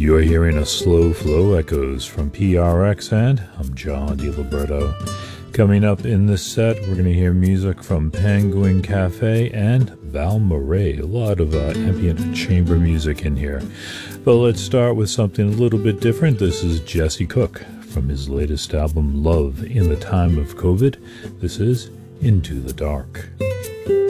You're hearing a slow flow echoes from PRX, and I'm John DiLiberto. Coming up in this set, we're going to hear music from Penguin Cafe and Val Moret. A lot of ambient chamber music in here. But let's start with something a little bit different. This is Jesse Cook from his latest album, Love in the Time of COVID. This is Into the Dark.